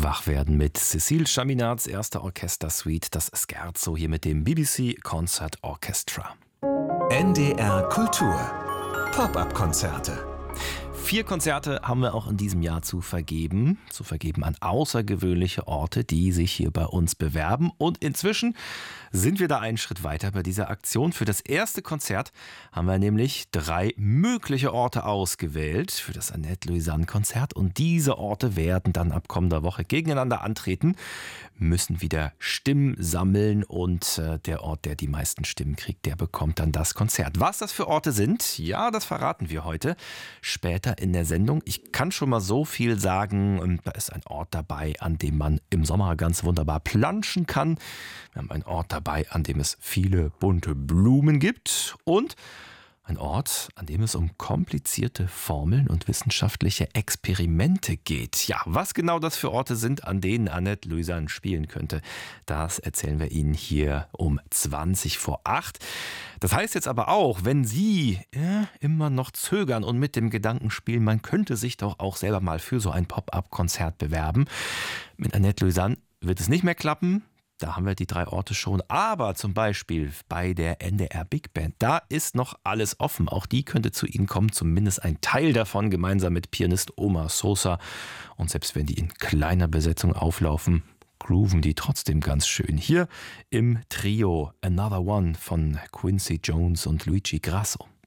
Wach werden mit Cécile Chaminades erster Orchestersuite, das Scherzo hier mit dem BBC Concert Orchestra. NDR Kultur. Pop-up-Konzerte. 4 Konzerte haben wir auch in diesem Jahr zu vergeben an außergewöhnliche Orte, die sich hier bei uns bewerben. Und inzwischen sind wir da einen Schritt weiter bei dieser Aktion. Für das erste Konzert haben wir nämlich 3 mögliche Orte ausgewählt für das Annette-Louisanne-Konzert. Und diese Orte werden dann ab kommender Woche gegeneinander antreten, müssen wieder Stimmen sammeln und der Ort, der die meisten Stimmen kriegt, der bekommt dann das Konzert. Was das für Orte sind, ja, das verraten wir heute später in der Sendung. Ich kann schon mal so viel sagen, da ist ein Ort dabei, an dem man im Sommer ganz wunderbar planschen kann. Wir haben einen Ort dabei, an dem es viele bunte Blumen gibt und ein Ort, an dem es um komplizierte Formeln und wissenschaftliche Experimente geht. Ja, was genau das für Orte sind, an denen Annette-Louisanne spielen könnte, das erzählen wir Ihnen hier um 7:20 vor 8. Das heißt jetzt aber auch, wenn Sie immer noch zögern und mit dem Gedanken spielen, man könnte sich doch auch selber mal für so ein Pop-up-Konzert bewerben. Mit Annette-Louisanne wird es nicht mehr klappen. Da haben wir die 3 Orte schon. Aber zum Beispiel bei der NDR Big Band, da ist noch alles offen. Auch die könnte zu Ihnen kommen, zumindest ein Teil davon, gemeinsam mit Pianist Omar Sosa. Und selbst wenn die in kleiner Besetzung auflaufen, grooven die trotzdem ganz schön. Hier im Trio Another One von Quincy Jones und Luigi Grasso.